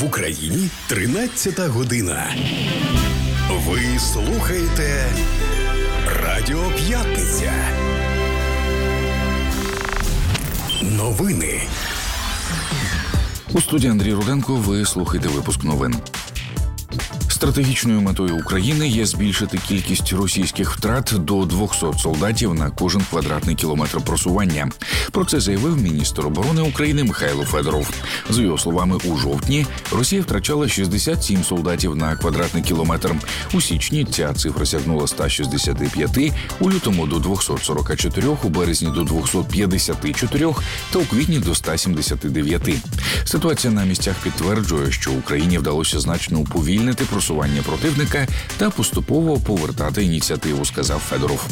В Україні 13-та година. Ви слухаєте Радіо П'ятниця. Новини. У студії Андрій Руденко ви слухаєте випуск новин. Стратегічною метою України є збільшити кількість російських втрат до 200 солдатів на кожен квадратний кілометр просування. Про це заявив міністр оборони України Михайло Федоров. За його словами, у жовтні Росія втрачала 67 солдатів на квадратний кілометр. У січні ця цифра сягнула 165, у лютому до 244, у березні до 254 та у квітні до 179. Ситуація на місцях підтверджує, що Україні вдалося значно уповільнити просування противника та поступово повертати ініціативу, сказав Федоров.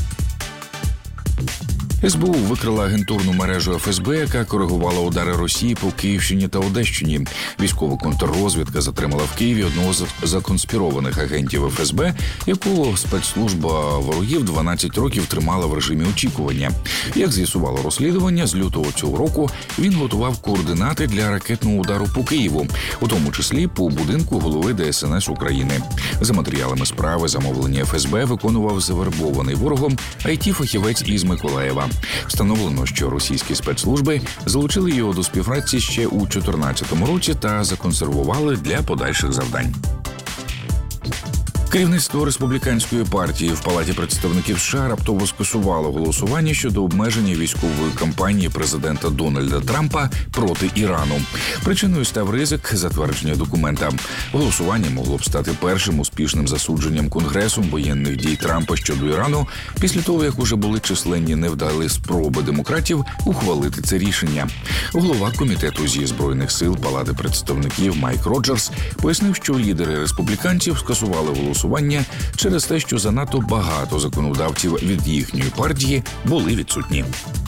СБУ викрила агентурну мережу ФСБ, яка коригувала удари Росії по Київщині та Одещині. Військова контррозвідка затримала в Києві одного з законспірованих агентів ФСБ, якого спецслужба ворогів 12 років тримала в режимі очікування. Як з'ясувало розслідування, з лютого цього року він готував координати для ракетного удару по Києву, у тому числі по будинку голови ДСНС України. За матеріалами справи замовлення ФСБ виконував завербований ворогом IT-фахівець із Миколаєва. Встановлено, що російські спецслужби залучили його до співпраці ще у 2014 році та законсервували для подальших завдань. Керівництво республіканської партії в Палаті представників США раптово скасувало голосування щодо обмеження військової кампанії президента Дональда Трампа проти Ірану. Причиною став ризик затвердження документа. Голосування могло б стати першим успішним засудженням Конгресом воєнних дій Трампа щодо Ірану після того, як уже були численні невдалі спроби демократів ухвалити це рішення. Голова комітету зі збройних сил Палати представників Майк Роджерс пояснив, що лідери республіканців скасували голосування через те, що занадто багато законодавців від їхньої партії були відсутні.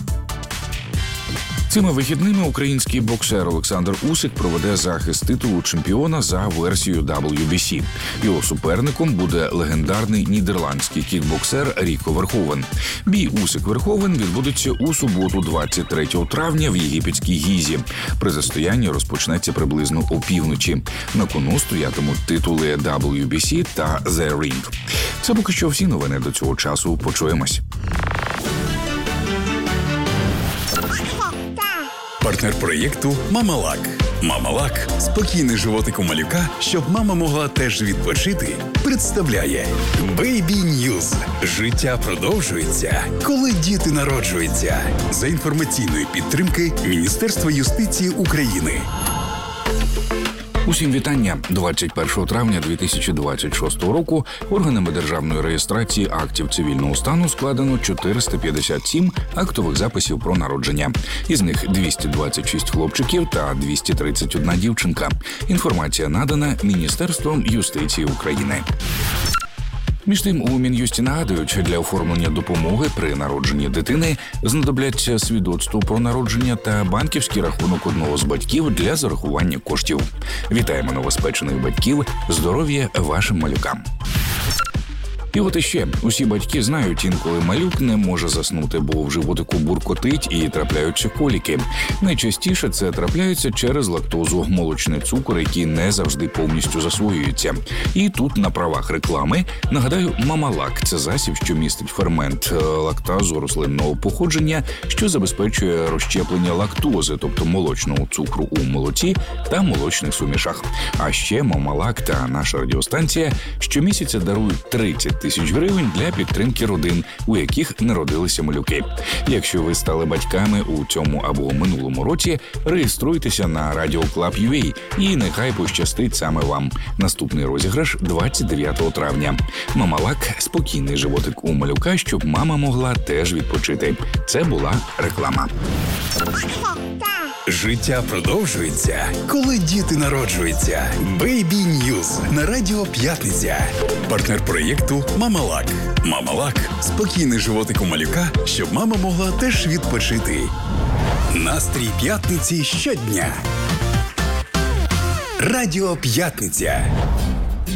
Цими вихідними український боксер Олександр Усик проведе захист титулу чемпіона за версією WBC. Його суперником буде легендарний нідерландський кікбоксер Ріко Верховен. Бій Усик-Верховен відбудеться у суботу, 23 травня в єгипетській Гізі. Протистояння розпочнеться приблизно опівночі. На кону стоятимуть титули WBC та The Ring. Це поки що всі новини до цього часу. Почуємось. Партнер проєкту «Мамалак». «Мамалак» – спокійний животик у малюка, щоб мама могла теж відпочити, представляє Baby News. Життя продовжується, коли діти народжуються. За інформаційної підтримки Міністерства юстиції України. Усім вітання. 21 травня 2026 року органами державної реєстрації актів цивільного стану складено 457 актових записів про народження. Із них 226 хлопчиків та 231 дівчинка. Інформація надана Міністерством юстиції України. Між тим, у Мін'юсті нагадують, для оформлення допомоги при народженні дитини знадобляться свідоцтво про народження та банківський рахунок одного з батьків для зарахування коштів. Вітаємо новоспечених батьків, здоров'я вашим малюкам. І от іще, усі батьки знають, інколи малюк не може заснути, бо в животику буркотить і трапляються коліки. Найчастіше це трапляється через лактозу, молочний цукор, який не завжди повністю засвоюється. І тут на правах реклами нагадаю, Мамалак – це засіб, що містить фермент лактазу рослинного походження, що забезпечує розщеплення лактози, тобто молочного цукру у молоці та молочних сумішах. А ще Мамалак та наша радіостанція щомісяця дарують 30 тисяч гривень для підтримки родин, у яких народилися малюки. Якщо ви стали батьками у цьому або минулому році, реєструйтеся на Radio Club UA і нехай пощастить саме вам. Наступний розіграш 29 травня. Мамалак – спокійний животик у малюка, щоб мама могла теж відпочити. Це була реклама. Життя продовжується, коли діти народжуються. Baby News на Радіо П'ятниця. Партнер проєкту «Мамалак». «Мамалак» – спокійний животик у малюка, щоб мама могла теж відпочити. Настрій п'ятниці щодня. Радіо П'ятниця.